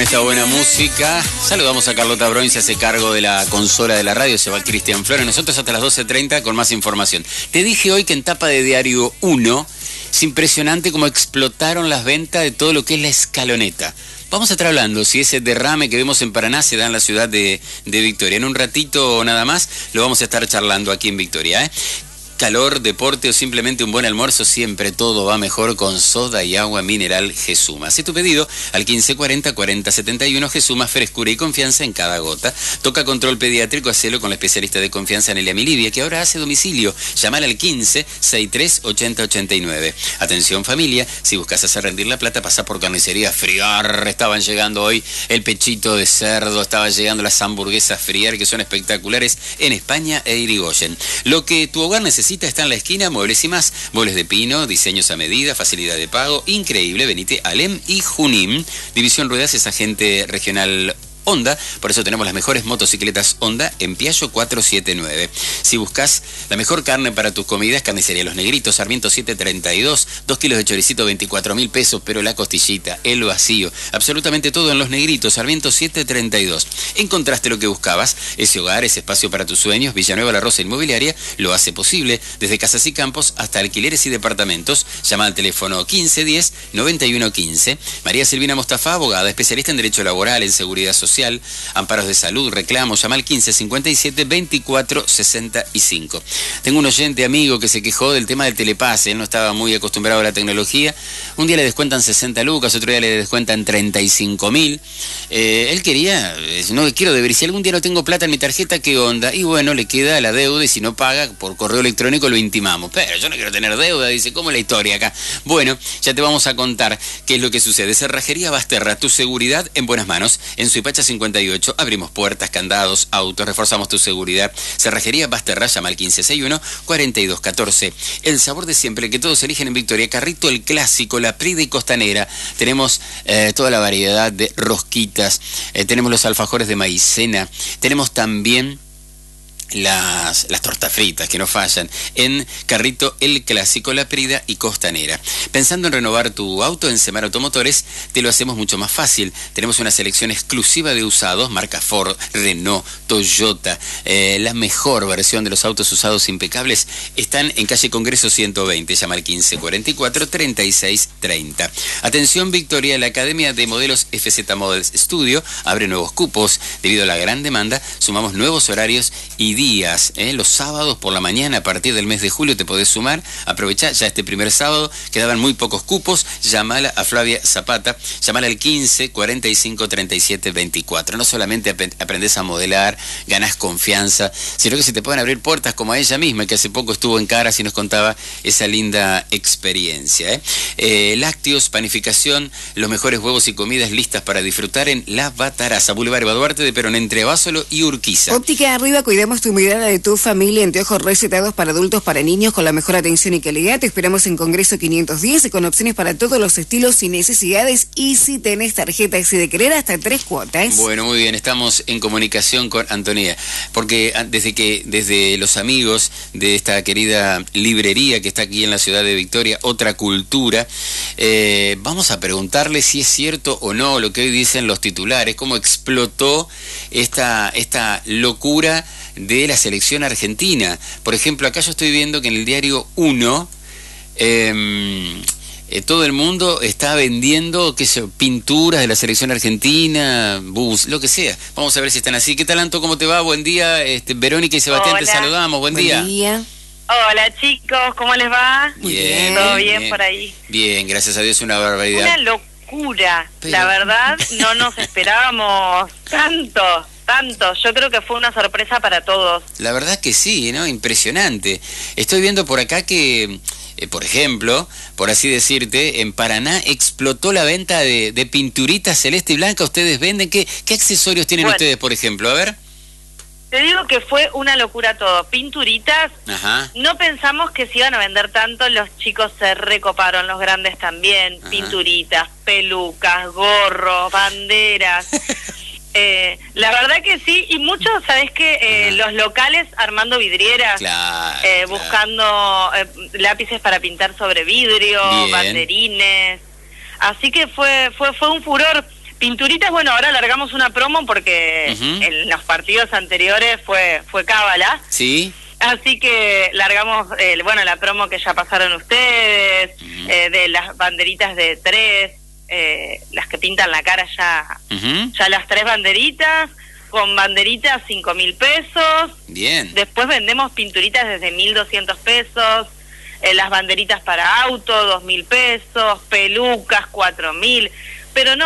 esta buena música. Saludamos a Carlota Broin, se hace cargo de la consola de la radio, se va Cristian Flores. Nosotros hasta las 12:30 con más información. Te dije hoy que en tapa de Diario 1 es impresionante cómo explotaron las ventas de todo lo que es la escaloneta. Vamos a estar hablando si ese derrame que vemos en Paraná se da en la ciudad de Victoria. En un ratito nada más lo vamos a estar charlando aquí en Victoria, ¿eh? Calor, deporte o simplemente un buen almuerzo, siempre todo va mejor con soda y agua mineral Gesuma. Haz tu pedido al 1540-4071. Gesuma, frescura y confianza en cada gota. Toca control pediátrico, hacelo con la especialista de confianza Nelia Milivia, que ahora hace domicilio. Llamala al 1563-8089. Atención familia, si buscas hacer rendir la plata, pasa por Carnicería Friar. Estaban llegando hoy el pechito de cerdo, estaban llegando las hamburguesas Friar, que son espectaculares en España e Irigoyen. Lo que tu hogar necesita está en la esquina, Muebles y Más. Muebles de pino, diseños a medida, facilidad de pago, increíble. Venite a Alem y Junín. División Ruedas es agente regional Honda, por eso tenemos las mejores motocicletas Honda en Piaggio 479. Si buscas la mejor carne para tus comidas, Carnicería Los Negritos, Sarmiento 732, 2 kilos de choricito, 24.000 pesos, pero la costillita, el vacío, absolutamente todo en Los Negritos, Sarmiento 732. Encontraste lo que buscabas, ese hogar, ese espacio para tus sueños. Villanueva La Rosa Inmobiliaria lo hace posible, desde casas y campos hasta alquileres y departamentos. Llama al teléfono 1510-9115. María Silvina Mostafa, abogada, especialista en Derecho Laboral, en Seguridad Social, amparos de salud, reclamos. Llama al 1557-2465. Tengo un oyente amigo que se quejó del tema del telepase. Él no estaba muy acostumbrado a la tecnología. Un día le descuentan 60 lucas, otro día le descuentan 35.000. Él quería, no quiero deber, si algún día no tengo plata en mi tarjeta, ¿qué onda? Y bueno, le queda la deuda y si no paga por correo electrónico lo intimamos. Pero yo no quiero tener deuda, dice, ¿cómo es la historia acá? Bueno, ya te vamos a contar qué es lo que sucede. Cerrajería Basterra, tu seguridad en buenas manos. En Suipacha 58, abrimos puertas, candados, autos, reforzamos tu seguridad. Cerrajería Basterra, llama al 1561-4214. El sabor de siempre que todos eligen en Victoria. Carrito el clásico, la Prida y Costanera. Tenemos toda la variedad de rosquitas. Tenemos los alfajores de maicena. Tenemos también las tortas fritas que no fallan en Carrito el Clásico, La Prida y Costanera. Pensando en renovar tu auto, en Semar Automotores te lo hacemos mucho más fácil. Tenemos una selección exclusiva de usados, marca Ford, Renault, Toyota. La mejor versión de los autos usados impecables están en calle Congreso 120. Llama al 1544-3630. Atención Victoria, la Academia de Modelos FZ Models Studio abre nuevos cupos. Debido a la gran demanda, sumamos nuevos horarios y días, los sábados por la mañana a partir del mes de julio te podés sumar. Aprovechá ya este primer sábado, quedaban muy pocos cupos. Llamala a Flavia Zapata, llamala al 1545-3724. No solamente aprendés a modelar, ganás confianza, sino que se te pueden abrir puertas como a ella misma, que hace poco estuvo en Caras y nos contaba esa linda experiencia. Lácteos, panificación, los mejores huevos y comidas listas para disfrutar en La Bataraza, Boulevard Eva Duarte de Perón, entre Básolo y Urquiza. Óptica Arriba, cuidamos tu mirada de tu familia. Anteojos recetados para adultos, para niños, con la mejor atención y calidad. Te esperamos en Congreso 510 con opciones para todos los estilos y necesidades. Y si tenés tarjeta y si de querer, hasta 3 cuotas. Bueno, muy bien, estamos en comunicación con Antonia, porque desde los amigos de esta querida librería que está aquí en la ciudad de Victoria, Otra Cultura, vamos a preguntarle si es cierto o no lo que hoy dicen los titulares, cómo explotó esta locura de la selección argentina. Por ejemplo, acá yo estoy viendo que en el Diario 1 todo el mundo está vendiendo pinturas de la selección argentina, lo que sea. Vamos a ver si están así. ¿Qué tal, Anto? ¿Cómo te va? Buen día. Verónica y Sebastián, hola. Te saludamos. Buen día. Hola chicos, ¿cómo les va? Bien. ¿Todo bien por ahí? Bien, gracias a Dios, una barbaridad. Una locura, la verdad, no nos esperábamos tanto. Yo creo que fue una sorpresa para todos. La verdad que sí, ¿no? Impresionante. Estoy viendo por acá que, por ejemplo, por así decirte, en Paraná explotó la venta de pinturitas celeste y blanca. ¿Ustedes venden? ¿Qué accesorios tienen ustedes, por ejemplo? A ver. Te digo que fue una locura todo. Pinturitas, ajá. No pensamos que se iban a vender tanto. Los chicos se recoparon, los grandes también. Ajá. Pinturitas, pelucas, gorros, banderas. La verdad que sí, y muchos, ¿sabés qué? Los locales armando vidrieras, claro, buscando lápices para pintar sobre vidrio, bien. Banderines, así que fue un furor. Pinturitas, bueno, ahora largamos una promo porque en los partidos anteriores fue cábala. Sí. Así que largamos, bueno, la promo que ya pasaron ustedes, de las banderitas de 3, las que pintan la cara ya, ya las 3 banderitas, con banderitas 5.000 pesos. Bien. Después vendemos pinturitas desde 1.200 pesos, las banderitas para auto 2.000 pesos, pelucas 4.000, pero no